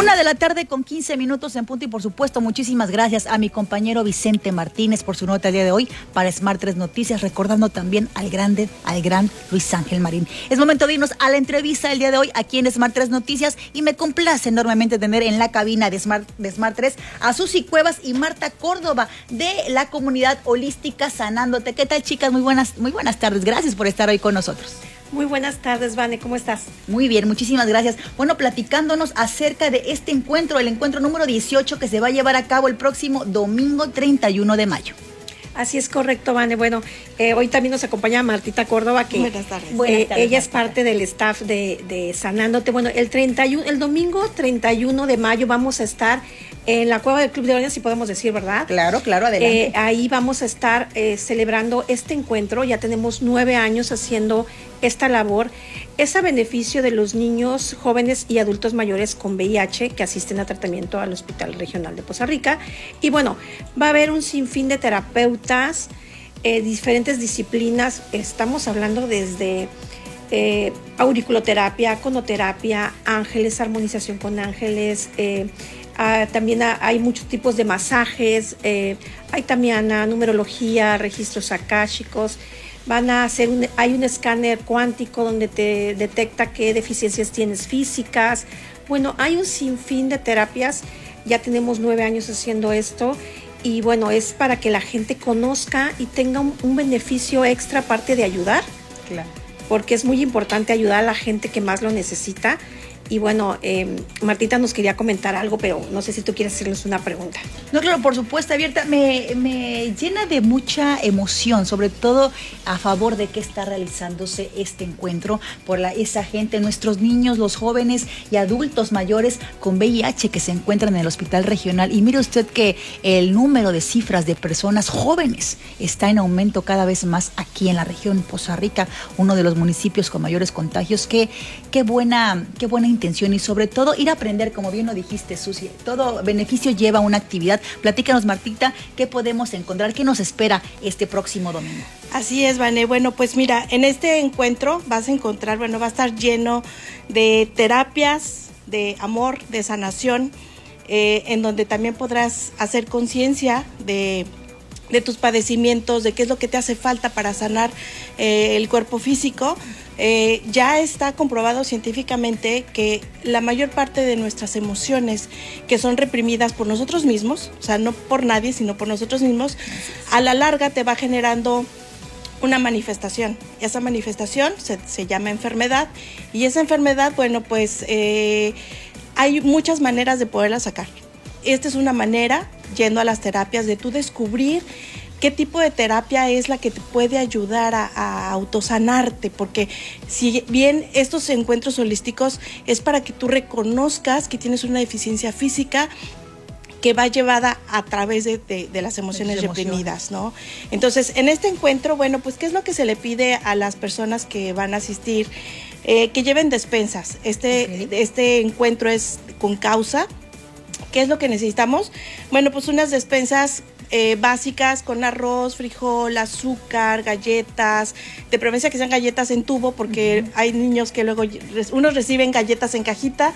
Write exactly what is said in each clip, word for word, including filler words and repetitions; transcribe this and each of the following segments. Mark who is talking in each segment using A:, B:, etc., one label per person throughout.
A: Una de la tarde con quince minutos en punto y por supuesto muchísimas gracias a mi compañero Vicente Martínez por su nota el día de hoy para Smart tres Noticias, recordando también al grande, al gran Luis Ángel Marín. Es momento de irnos a la entrevista el día de hoy aquí en Smart tres Noticias y me complace enormemente tener en la cabina de Smart, de Smart tres a Susi Cuevas y Marta Córdoba de la comunidad holística Sanándote. ¿Qué tal, chicas? Muy buenas, muy buenas tardes. Gracias por estar hoy con nosotros.
B: Muy buenas tardes, Vane, ¿cómo estás?
A: Muy bien, muchísimas gracias. Bueno, platicándonos acerca de este encuentro, el encuentro número dieciocho que se va a llevar a cabo el próximo domingo treinta y uno de mayo.
B: Así es correcto, Vane. Bueno, eh, hoy también nos acompaña Martita Córdoba, que
A: Buenas tardes.
B: Eh,
A: Buenas tardes,
B: ella es
A: Martita.
B: parte del staff de, de Sanándote. Bueno, el treinta y uno, el domingo treinta y uno de mayo vamos a estar en la Cueva del Club de Leones, si podemos decir, ¿verdad?
A: Claro, claro, adelante.
B: Eh, ahí vamos a estar eh, celebrando este encuentro. Ya tenemos nueve años haciendo esta labor. Es a beneficio de los niños, jóvenes y adultos mayores con V I H que asisten a tratamiento al Hospital Regional de Poza Rica. Y bueno, va a haber un sinfín de terapeutas, eh, diferentes disciplinas. Estamos hablando desde eh, auriculoterapia, conoterapia, ángeles, armonización con ángeles, eh, Uh, también uh, hay muchos tipos de masajes, eh, hay también uh, numerología, registros akáshicos. Van a hacer un, hay un escáner cuántico donde te detecta qué deficiencias tienes físicas. Bueno, hay un sinfín de terapias. Ya tenemos nueve años haciendo esto y bueno, es para que la gente conozca y tenga un, un beneficio extra aparte de ayudar.
A: Claro.
B: Porque es muy importante ayudar a la gente que más lo necesita. Y bueno, eh, Martita nos quería comentar algo, pero no sé si tú quieres hacerles una pregunta.
A: No, claro, por supuesto, abierta. Me, me llena de mucha emoción, sobre todo a favor de que está realizándose este encuentro por la, esa gente, nuestros niños, los jóvenes y adultos mayores con V I H que se encuentran en el Hospital Regional. Y mire usted que el número de cifras de personas jóvenes está en aumento cada vez más aquí en la región Poza Rica, uno de los municipios con mayores contagios. Qué, qué buena, qué buena intención y sobre todo ir a aprender, como bien lo dijiste, Susi, todo beneficio lleva una actividad. Platícanos, Martita, ¿qué podemos encontrar? ¿Qué nos espera este próximo domingo?
C: Así es, Vane. Bueno, pues mira, en este encuentro vas a encontrar, bueno, va a estar lleno de terapias, de amor, de sanación, eh, en donde también podrás hacer conciencia de de tus padecimientos, de qué es lo que te hace falta para sanar eh, el cuerpo físico. Eh, ya está comprobado científicamente que la mayor parte de nuestras emociones que son reprimidas por nosotros mismos, o sea, no por nadie, sino por nosotros mismos, a la larga te va generando una manifestación. Esa manifestación se, se llama enfermedad y esa enfermedad, bueno, pues eh, hay muchas maneras de poderla sacar. Esta es una manera, yendo a las terapias, de tú descubrir qué tipo de terapia es la que te puede ayudar a, a autosanarte, porque si bien estos encuentros holísticos es para que tú reconozcas que tienes una deficiencia física que va llevada a través de, de, de las emociones de reprimidas, ¿no? Entonces, en este encuentro, bueno, pues, ¿qué es lo que se le pide a las personas que van a asistir? Eh, que lleven despensas. Este, okay. este encuentro es con causa. ¿Qué es lo que necesitamos? Bueno, pues unas despensas eh, básicas con arroz, frijol, azúcar, galletas, de preferencia que sean galletas en tubo, porque uh-huh. hay niños que luego, unos reciben galletas en cajita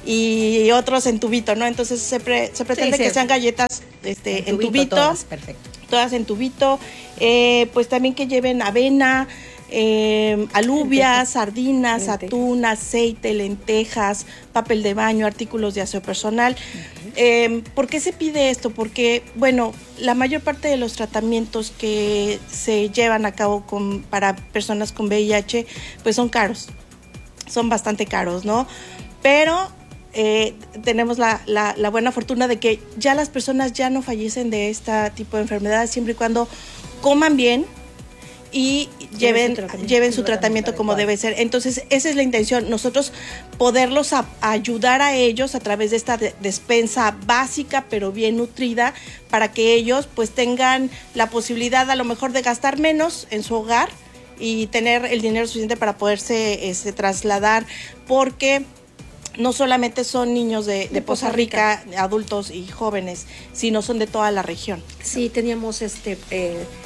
C: y otros en tubito, ¿no? Entonces se, pre, se pretende sí, sí. que sean galletas este, en, en tubito, tubito
A: todas, perfecto.
C: Todas en tubito, eh, pues también que lleven avena, Eh, alubias, sardinas, lentejas. Atún, aceite, lentejas, papel de baño, artículos de aseo personal. Uh-huh. Eh, ¿Por qué se pide esto? Porque, bueno, la mayor parte de los tratamientos que se llevan a cabo con, para personas con V I H, pues son caros, son bastante caros, ¿no? Pero eh, tenemos la, la, la buena fortuna de que ya las personas ya no fallecen de este tipo de enfermedades siempre y cuando coman bien y lleven, lleven, lleven su tratamiento como debe ser. Entonces, esa es la intención, nosotros poderlos a, a ayudar a ellos a través de esta de, despensa básica, pero bien nutrida, para que ellos pues tengan la posibilidad a lo mejor de gastar menos en su hogar y tener el dinero suficiente para poderse este, trasladar, porque no solamente son niños de, de Poza Rica, adultos y jóvenes, sino son de toda la región.
B: Sí, teníamos este... Eh,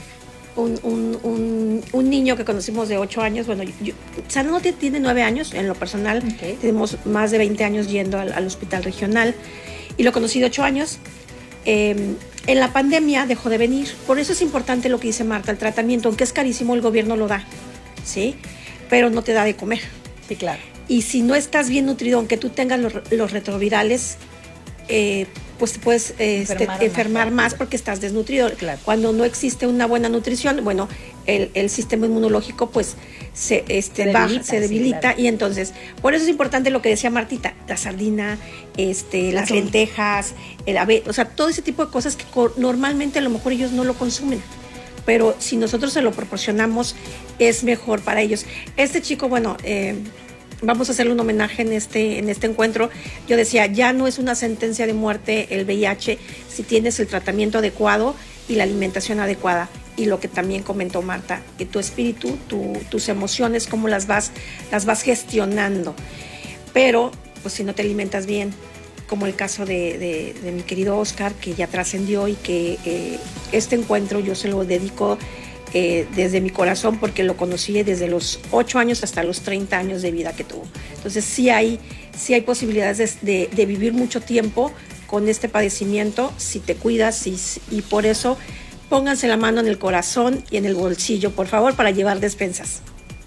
B: un, un, un, un niño que conocimos de ocho años, bueno, yo, Sanándote tiene nueve años, en lo personal, okay. Tenemos más de veinte años yendo al, al hospital regional, y lo conocí de ocho años. Eh, en la pandemia dejó de venir, por eso es importante lo que dice Marta, el tratamiento, aunque es carísimo, el gobierno lo da, ¿sí? Pero no te da de comer.
A: Sí, claro.
B: Y si no estás bien nutrido, aunque tú tengas los, los retrovirales, eh, pues te puedes eh, enfermar, este, enfermar más, más porque estás desnutrido. Claro. Cuando no existe una buena nutrición, bueno, el, el sistema inmunológico pues se, este, se debilita, baja, se debilita sí, claro. Y entonces, por eso es importante lo que decía Martita, la sardina, este, las lentejas, el ave, o sea, todo ese tipo de cosas que normalmente a lo mejor ellos no lo consumen. Pero si nosotros se lo proporcionamos, es mejor para ellos. Este chico, bueno, eh, vamos a hacerle un homenaje en este, en este encuentro. Yo decía, ya no es una sentencia de muerte el V I H si tienes el tratamiento adecuado y la alimentación adecuada. Y lo que también comentó Marta, que tu espíritu, tu, tus emociones, cómo las vas, las vas gestionando. Pero, pues si no te alimentas bien, como el caso de, de, de mi querido Oscar, que ya trascendió y que eh, este encuentro yo se lo dedico eh, desde mi corazón porque lo conocí desde los ocho años hasta los treinta años de vida que tuvo. Entonces sí hay, sí hay posibilidades de, de, de vivir mucho tiempo con este padecimiento si te cuidas y, y por eso pónganse la mano en el corazón y en el bolsillo, por favor, para llevar despensas.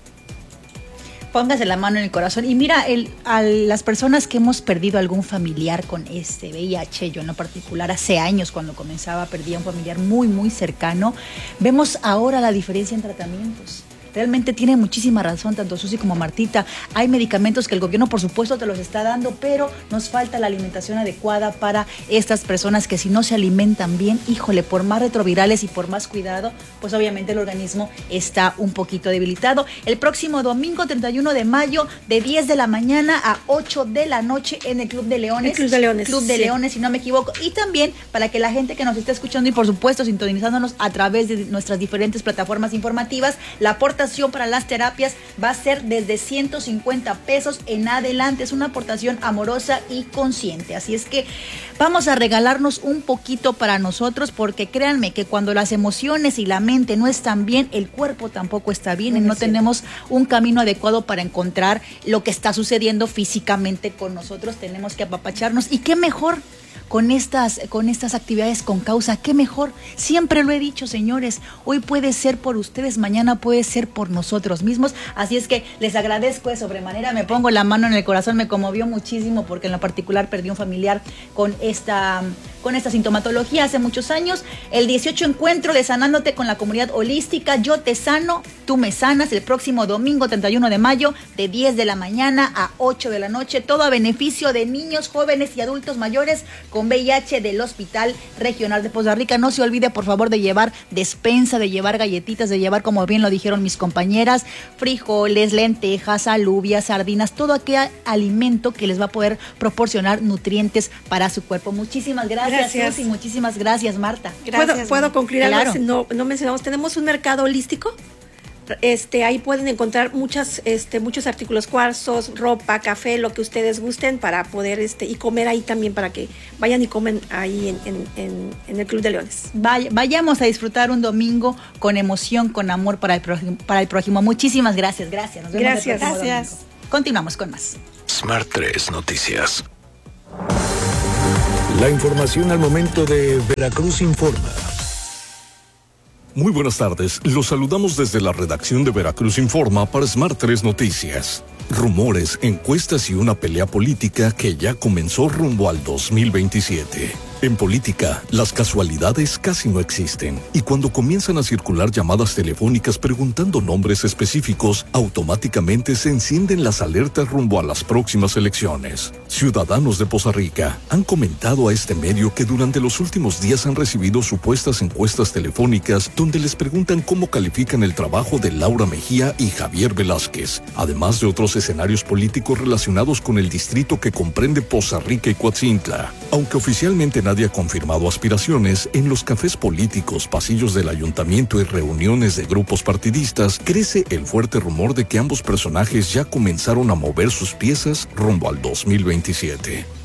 A: Póngase la mano en el corazón. Y mira, el, a las personas que hemos perdido algún familiar con este V I H, yo en lo particular hace años cuando comenzaba perdí a un familiar muy, muy cercano, vemos ahora la diferencia en tratamientos. Realmente tiene muchísima razón tanto Susi como Martita. Hay medicamentos que el gobierno por supuesto te los está dando, pero nos falta la alimentación adecuada para estas personas que si no se alimentan bien, híjole, por más retrovirales y por más cuidado, pues obviamente el organismo está un poquito debilitado. El próximo domingo treinta y uno de mayo de diez de la mañana a ocho de la noche en el Club de Leones.
B: El Club de Leones.
A: Club de sí. Leones, si no me equivoco. Y también para que la gente que nos está escuchando y por supuesto sintonizándonos a través de nuestras diferentes plataformas informativas, la aportación para las terapias va a ser desde ciento cincuenta pesos en adelante. Es una aportación amorosa y consciente. Así es que vamos a regalarnos un poquito para nosotros, porque créanme que cuando las emociones y la mente no están bien, el cuerpo tampoco está bien, y no tenemos un camino adecuado para encontrar lo que está sucediendo físicamente con nosotros. Tenemos que apapacharnos, y qué mejor con estas, con estas actividades con causa, qué mejor. Siempre lo he dicho, señores, hoy puede ser por ustedes, mañana puede ser por nosotros mismos. Así es que les agradezco de sobremanera, me pongo la mano en el corazón, me conmovió muchísimo porque en lo particular perdí un familiar con esta, con esta sintomatología hace muchos años. El dieciocho encuentro de Sanándote con la comunidad holística, yo te sano, tú me sanas, el próximo domingo treinta y uno de mayo de diez de la mañana a ocho de la noche, todo a beneficio de niños, jóvenes y adultos mayores con V I H del Hospital Regional de Poza Rica. No se olvide, por favor, de llevar despensa, de llevar galletitas, de llevar, como bien lo dijeron mis compañeras, frijoles, lentejas, alubias, sardinas, todo aquel alimento que les va a poder proporcionar nutrientes para su cuerpo. Muchísimas gracias, gracias. Susi, muchísimas gracias, Marta.
B: Gracias. ¿Puedo, ¿puedo concluir algo? Claro. No, no mencionamos, tenemos un mercado holístico. Este, ahí pueden encontrar muchas, este, muchos artículos, cuarzos, ropa, café, lo que ustedes gusten para poder, este, y comer ahí también, para que vayan y comen ahí en, en, en, en el Club de Leones.
A: Vaya, vayamos a disfrutar un domingo con emoción, con amor para el prójimo. Para el prójimo. Muchísimas gracias, gracias. Nos vemos
B: gracias,
A: el
B: gracias.
A: Domingo. Continuamos con más.
D: Smart tres Noticias. La información al momento de Veracruz Informa.
E: Muy buenas tardes, los saludamos desde la redacción de Veracruz Informa para Smart tres Noticias. Rumores, encuestas y una pelea política que ya comenzó rumbo al dos mil veintisiete. En política, las casualidades casi no existen, y cuando comienzan a circular llamadas telefónicas preguntando nombres específicos, automáticamente se encienden las alertas rumbo a las próximas elecciones. Ciudadanos de Poza Rica han comentado a este medio que durante los últimos días han recibido supuestas encuestas telefónicas donde les preguntan cómo califican el trabajo de Laura Mejía y Javier Velázquez, además de otros escenarios políticos relacionados con el distrito que comprende Poza Rica y Coatzintla. Aunque oficialmente nadie ha confirmado aspiraciones, en los cafés políticos, pasillos del ayuntamiento y reuniones de grupos partidistas, crece el fuerte rumor de que ambos personajes ya comenzaron a mover sus piezas rumbo al dos mil veintisiete.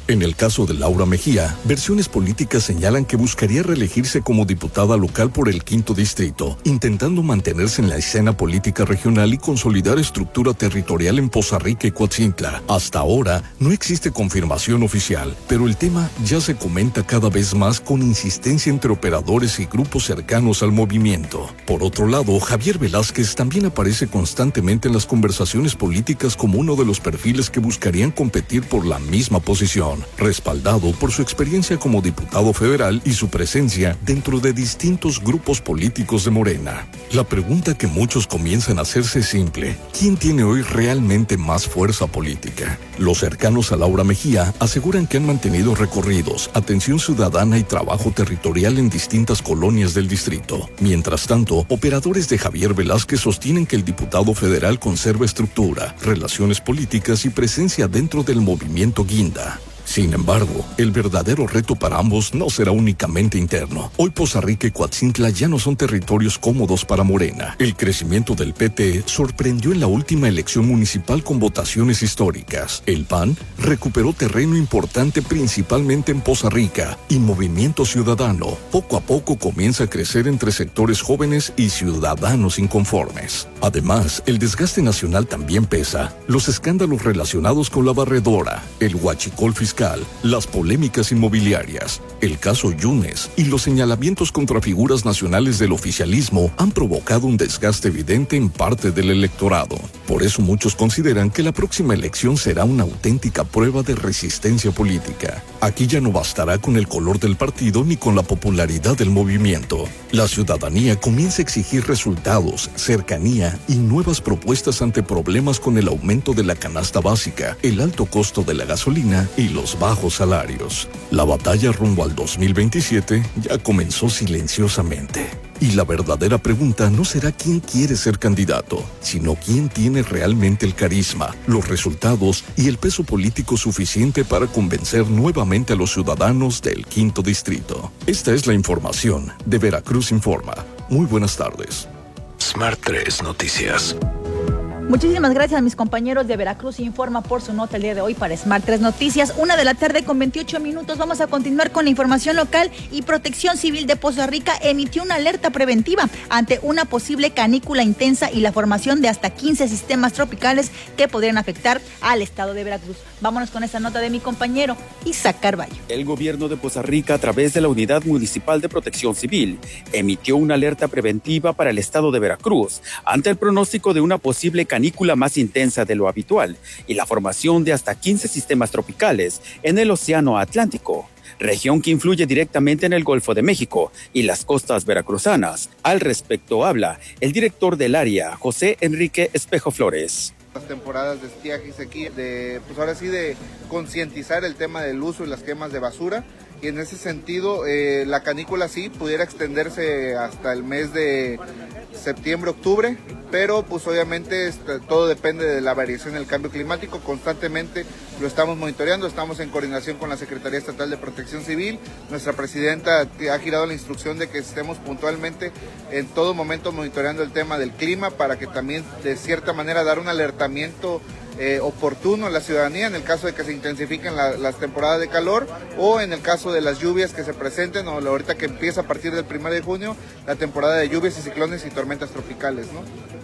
E: En el caso de Laura Mejía, versiones políticas señalan que buscaría reelegirse como diputada local por el quinto distrito, intentando mantenerse en la escena política regional y consolidar estructura territorial en Poza Rica y Coatzintla. Hasta ahora no existe confirmación oficial, pero el tema ya se comenta cada vez más con insistencia entre operadores y grupos cercanos al movimiento. Por otro lado, Javier Velázquez también aparece constantemente en las conversaciones políticas como uno de los perfiles que buscarían competir por la misma posición, respaldado por su experiencia como diputado federal y su presencia dentro de distintos grupos políticos de Morena. La pregunta que muchos comienzan a hacerse es simple: ¿quién tiene hoy realmente más fuerza política? Los cercanos a Laura Mejía aseguran que han mantenido recorridos, atención ciudadana y trabajo territorial en distintas colonias del distrito. Mientras tanto, operadores de Javier Velázquez sostienen que el diputado federal conserva estructura, relaciones políticas y presencia dentro del movimiento Guinda. Sin embargo, el verdadero reto para ambos no será únicamente interno. Hoy Poza Rica y Coatzintla ya no son territorios cómodos para Morena. El crecimiento del P T sorprendió en la última elección municipal con votaciones históricas. El P A N recuperó terreno importante principalmente en Poza Rica, y Movimiento Ciudadano poco a poco comienza a crecer entre sectores jóvenes y ciudadanos inconformes. Además, el desgaste nacional también pesa. Los escándalos relacionados con la barredora, el huachicol fiscal, las polémicas inmobiliarias, el caso Yunes y los señalamientos contra figuras nacionales del oficialismo han provocado un desgaste evidente en parte del electorado. Por eso muchos consideran que la próxima elección será una auténtica prueba de resistencia política. Aquí ya no bastará con el color del partido ni con la popularidad del movimiento. La ciudadanía comienza a exigir resultados, cercanía y nuevas propuestas ante problemas con el aumento de la canasta básica, el alto costo de la gasolina y los bajos salarios. La batalla rumbo al dos mil veintisiete ya comenzó silenciosamente. Y la verdadera pregunta no será quién quiere ser candidato, sino quién tiene realmente el carisma, los resultados y el peso político suficiente para convencer nuevamente a los ciudadanos del quinto distrito. Esta es la información de Veracruz Informa. Muy buenas tardes.
D: Smart tres Noticias.
A: Muchísimas gracias a mis compañeros de Veracruz Informa por su nota el día de hoy para Smart tres Noticias. Una de la tarde con veintiocho minutos. Vamos a continuar con la información local y Protección Civil de Poza Rica emitió una alerta preventiva ante una posible canícula intensa y la formación de hasta quince sistemas tropicales que podrían afectar al estado de Veracruz. Vámonos con esta nota de mi compañero Isaac Carballo.
F: El gobierno de Poza Rica, a través de la Unidad Municipal de Protección Civil, emitió una alerta preventiva para el estado de Veracruz ante el pronóstico de una posible canícula canícula más intensa de lo habitual y la formación de hasta quince sistemas tropicales en el Océano Atlántico, región que influye directamente en el Golfo de México y las costas veracruzanas. Al respecto habla el director del área, José Enrique Espejo Flores.
G: Las temporadas de estiaje y sequía, de, pues ahora sí de concientizar el tema del uso y las quemas de basura, y en ese sentido eh, la canícula sí pudiera extenderse hasta el mes de septiembre, octubre, pero pues obviamente este, todo depende de la variación del cambio climático. Constantemente lo estamos monitoreando, estamos en coordinación con la Secretaría Estatal de Protección Civil. Nuestra presidenta ha girado la instrucción de que estemos puntualmente en todo momento monitoreando el tema del clima para que también de cierta manera dar un alertamiento Eh, oportuno a la ciudadanía en el caso de que se intensifiquen la, las temporadas de calor o en el caso de las lluvias que se presenten, o ahorita que empieza a partir del primero de junio la temporada de lluvias y ciclones y tormentas tropicales, ¿no?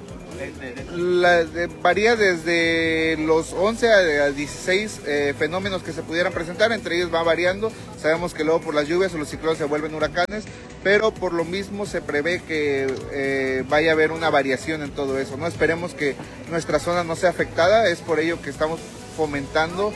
G: La, de, varía desde los once a dieciséis eh, fenómenos que se pudieran presentar, entre ellos va variando. Sabemos que luego por las lluvias o los ciclones se vuelven huracanes, pero por lo mismo se prevé que eh, vaya a haber una variación en todo eso, ¿no? Esperemos que nuestra zona no sea afectada, es por ello que estamos fomentando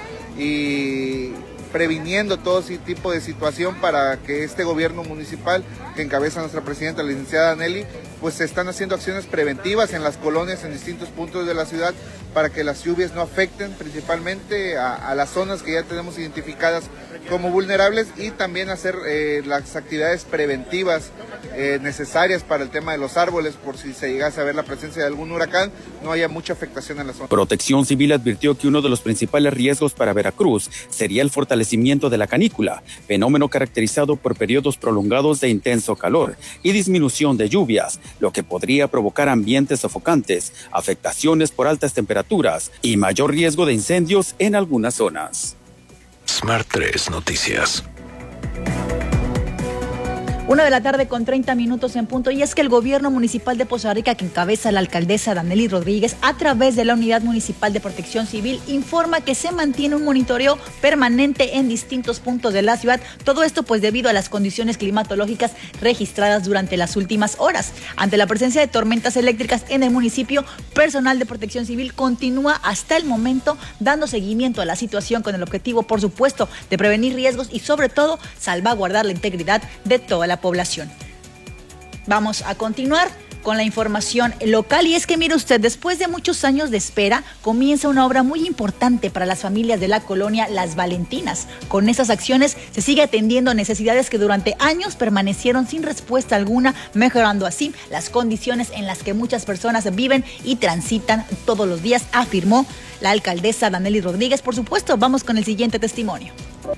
G: y previniendo todo ese tipo de situación para que este gobierno municipal que encabeza nuestra presidenta, la licenciada Nelly, pues se están haciendo acciones preventivas en las colonias, en distintos puntos de la ciudad, para que las lluvias no afecten principalmente a, a las zonas que ya tenemos identificadas como vulnerables, y también hacer eh, las actividades preventivas eh, necesarias para el tema de los árboles, por si se llegase a ver la presencia de algún huracán, no haya mucha afectación en la zona.
F: Protección Civil advirtió que uno de los principales riesgos para Veracruz sería el fortalecimiento de la canícula, fenómeno caracterizado por periodos prolongados de intenso calor y disminución de lluvias, lo que podría provocar ambientes sofocantes, afectaciones por altas temperaturas y mayor riesgo de incendios en algunas zonas.
D: Smart tres Noticias.
A: Una de la tarde con treinta minutos en punto, y es que el gobierno municipal de Poza Rica, que encabeza la alcaldesa Danely Rodríguez, a través de la Unidad Municipal de Protección Civil, informa que se mantiene un monitoreo permanente en distintos puntos de la ciudad. Todo esto pues debido a las condiciones climatológicas registradas durante las últimas horas. Ante la presencia de tormentas eléctricas en el municipio, personal de Protección Civil continúa hasta el momento dando seguimiento a la situación con el objetivo, por supuesto, de prevenir riesgos y sobre todo salvaguardar la integridad de toda la población. Vamos a continuar con la información local, y es que mire usted, después de muchos años de espera, comienza una obra muy importante para las familias de la colonia Las Valentinas. Con esas acciones se sigue atendiendo necesidades que durante años permanecieron sin respuesta alguna, mejorando así las condiciones en las que muchas personas viven y transitan todos los días, afirmó la alcaldesa Danely Rodríguez. Por supuesto, vamos con el siguiente testimonio.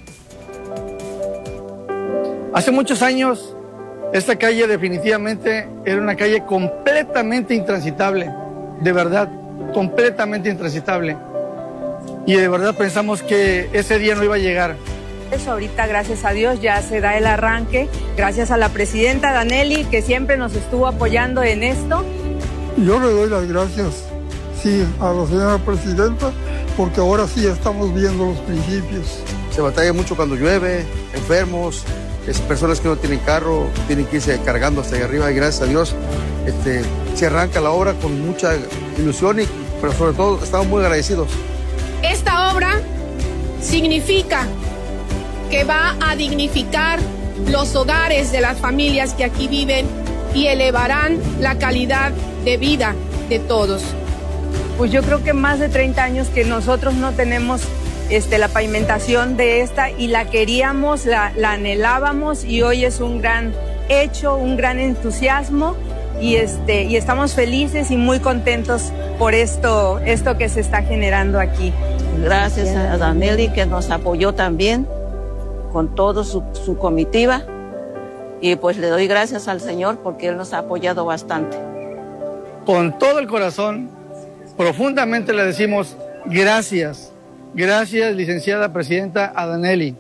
H: Hace muchos años, esta calle definitivamente era una calle completamente intransitable, de verdad, completamente intransitable. Y de verdad pensamos que ese día no iba a llegar.
I: Eso ahorita, gracias a Dios, ya se da el arranque, gracias a la presidenta Danely, que siempre nos estuvo apoyando en esto.
J: Yo le doy las gracias, sí, a la señora presidenta, porque ahora sí estamos viendo los principios.
K: Se batalla mucho cuando llueve, enfermos, es personas que no tienen carro, tienen que irse cargando hasta allá arriba, y gracias a Dios este, se arranca la obra con mucha ilusión, y, pero sobre todo estamos muy agradecidos.
L: Esta obra significa que va a dignificar los hogares de las familias que aquí viven y elevarán la calidad de vida de todos.
I: Pues yo creo que más de treinta años que nosotros no tenemos Este, la pavimentación de esta, y la queríamos, la, la anhelábamos, y hoy es un gran hecho, un gran entusiasmo, y, este, y estamos felices y muy contentos por esto, esto que se está generando aquí.
M: Gracias a Danely, que nos apoyó también con toda su, su comitiva, y pues le doy gracias al Señor porque Él nos ha apoyado bastante.
H: Con todo el corazón, profundamente le decimos gracias. Gracias, licenciada presidenta Danely.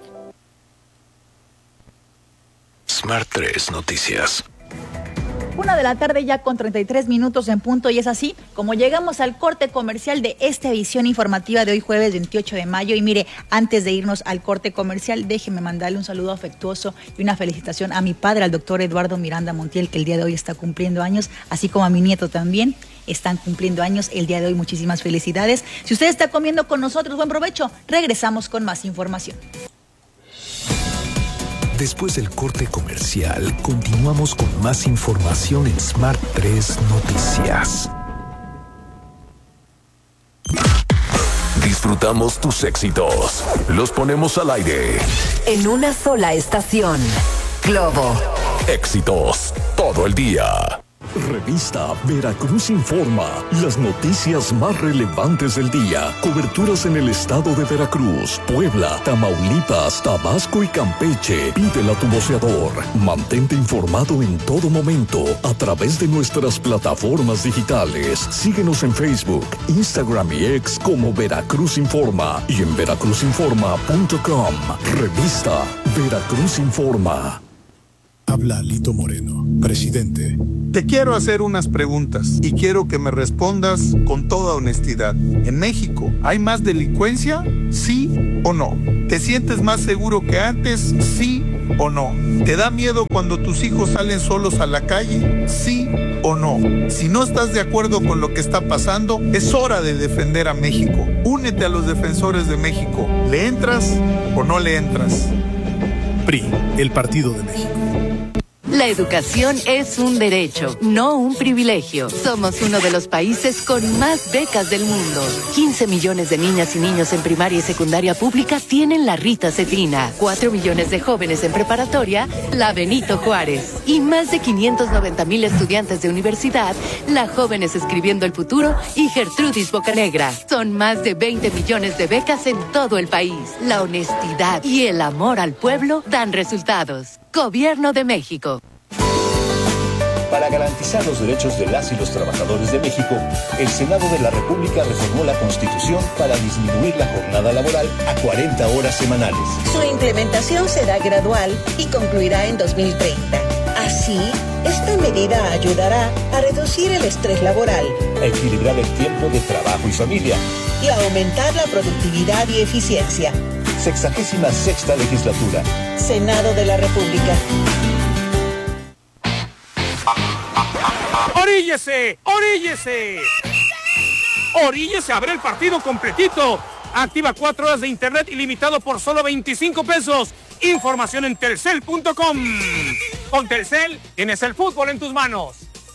D: Smart tres Noticias.
A: Una de la tarde ya con treinta y tres minutos en punto, y es así como llegamos al corte comercial de esta edición informativa de hoy jueves veintiocho de mayo. Y mire, antes de irnos al corte comercial, déjeme mandarle un saludo afectuoso y una felicitación a mi padre, al doctor Eduardo Miranda Montiel, que el día de hoy está cumpliendo años, así como a mi nieto también. Están cumpliendo años el día de hoy. Muchísimas felicidades. Si usted está comiendo con nosotros, buen provecho. Regresamos con más información.
D: Después del corte comercial, continuamos con más información en Smart tres Noticias. Disfrutamos tus éxitos. Los ponemos al aire.
N: En una sola estación. Globo.
D: Éxitos todo el día.
E: Revista Veracruz Informa, las noticias más relevantes del día, coberturas en el estado de Veracruz, Puebla, Tamaulipas, Tabasco y Campeche. Pídela a tu voceador. Mantente informado en todo momento a través de nuestras plataformas digitales. Síguenos en Facebook, Instagram y X como Veracruz Informa y en veracruz informa punto com. Revista Veracruz Informa.
O: Habla Lito Moreno, presidente. Te quiero hacer unas preguntas y quiero que me respondas con toda honestidad. ¿En México hay más delincuencia? ¿Sí o no? ¿Te sientes más seguro que antes? ¿Sí o no? ¿Te da miedo cuando tus hijos salen solos a la calle? ¿Sí o no? Si no estás de acuerdo con lo que está pasando, es hora de defender a México. Únete a los defensores de México. ¿Le entras o no le entras? P R I, el Partido de México.
N: La educación es un derecho, no un privilegio. Somos uno de los países con más becas del mundo. quince millones de niñas y niños en primaria y secundaria pública tienen la Rita Cetrina. cuatro millones de jóvenes en preparatoria, la Benito Juárez. Y más de quinientos noventa mil estudiantes de universidad, la Jóvenes Escribiendo el Futuro y Gertrudis Bocanegra. Son más de veinte millones de becas en todo el país. La honestidad y el amor al pueblo dan resultados. Gobierno de México.
P: Para garantizar los derechos de las y los trabajadores de México, el Senado de la República reformó la Constitución para disminuir la jornada laboral a cuarenta horas semanales.
Q: Su implementación será gradual y concluirá en dos mil treinta. Así, esta medida ayudará a reducir el estrés laboral,
P: a equilibrar el tiempo de trabajo y familia
Q: y a aumentar la productividad y eficiencia.
P: Sexagésima sexta legislatura.
Q: Senado de la República.
R: ¡Oríllese! ¡Oríllese! ¡Oríllese a ver el partido completito! Activa cuatro horas de internet ilimitado por solo veinticinco pesos. Información en telcel punto com. Con Telcel tienes el fútbol en tus manos.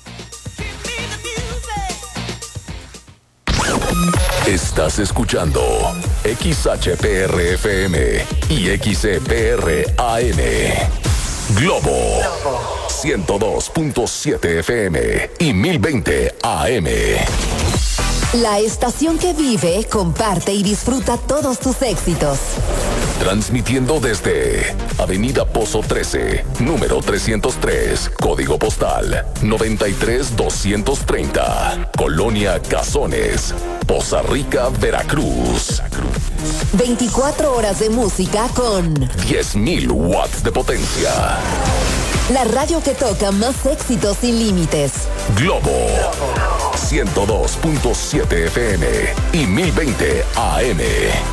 D: Estás escuchando X H P R F M y X E P R A M. Globo ciento dos punto siete F M y mil veinte A M.
N: La estación que vive, comparte y disfruta todos tus éxitos.
D: Transmitiendo desde Avenida Pozo trece, número trescientos tres, código postal noventa y tres doscientos treinta, Colonia Cazones, Poza Rica, Veracruz.
N: veinticuatro horas de música con
D: diez mil watts de potencia.
N: La radio que toca más éxitos sin límites.
D: Globo ciento dos punto siete F M y mil veinte A M.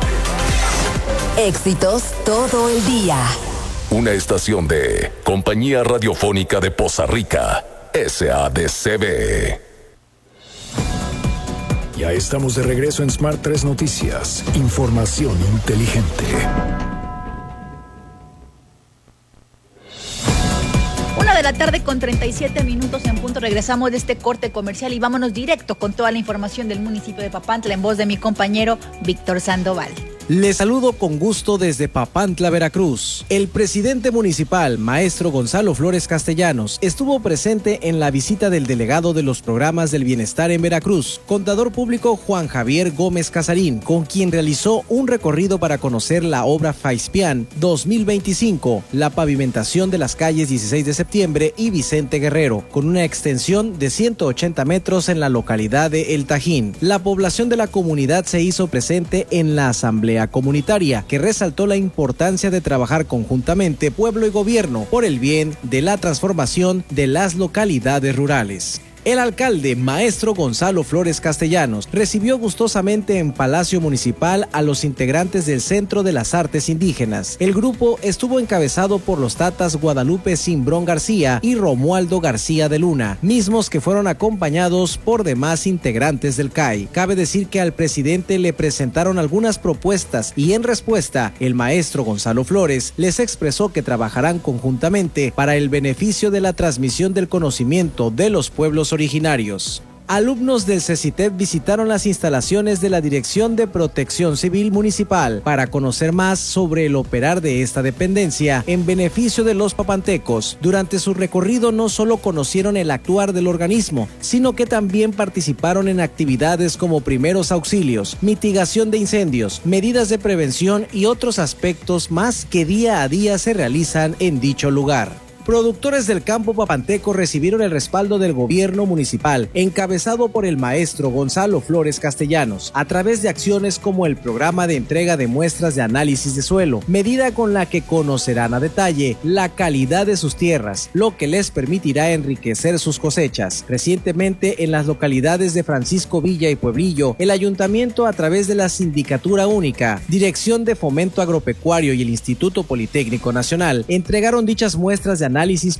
N: Éxitos todo el día.
D: Una estación de Compañía Radiofónica de Poza Rica, S A D C B. Ya estamos de regreso en Smart tres Noticias. Información inteligente.
A: Una de la tarde con treinta y siete minutos en punto. Regresamos de este corte comercial y vámonos directo con toda la información del municipio de Papantla en voz de mi compañero Víctor Sandoval.
S: Les saludo con gusto desde Papantla, Veracruz. El presidente municipal, maestro Gonzalo Flores Castellanos, estuvo presente en la visita del delegado de los programas del bienestar en Veracruz, contador público Juan Javier Gómez Casarín, con quien realizó un recorrido para conocer la obra Faispian dos mil veinticinco, la pavimentación de las calles dieciséis de septiembre y Vicente Guerrero, con una extensión de ciento ochenta metros en la localidad de El Tajín. La población de la comunidad se hizo presente en la asamblea comunitaria, que resaltó la importancia de trabajar conjuntamente pueblo y gobierno por el bien de la transformación de las localidades rurales. El alcalde, maestro Gonzalo Flores Castellanos, recibió gustosamente en Palacio Municipal a los integrantes del Centro de las Artes Indígenas. El grupo estuvo encabezado por los tatas Guadalupe Cimbrón García y Romualdo García de Luna, mismos que fueron acompañados por demás integrantes del C A I. Cabe decir que al presidente le presentaron algunas propuestas y en respuesta, el maestro Gonzalo Flores les expresó que trabajarán conjuntamente para el beneficio de la transmisión del conocimiento de los pueblos originarios. Alumnos del CECITEP visitaron las instalaciones de la Dirección de Protección Civil Municipal para conocer más sobre el operar de esta dependencia en beneficio de los papantecos. Durante su recorrido no solo conocieron el actuar del organismo, sino que también participaron en actividades como primeros auxilios, mitigación de incendios, medidas de prevención y otros aspectos más que día a día se realizan en dicho lugar. Productores del campo papanteco recibieron el respaldo del gobierno municipal, encabezado por el maestro Gonzalo Flores Castellanos, a través de acciones como el programa de entrega de muestras de análisis de suelo, medida con la que conocerán a detalle la calidad de sus tierras, lo que les permitirá enriquecer sus cosechas. Recientemente, en las localidades de Francisco Villa y Pueblillo, el ayuntamiento, a través de la Sindicatura Única, Dirección de Fomento Agropecuario y el Instituto Politécnico Nacional, entregaron dichas muestras de análisis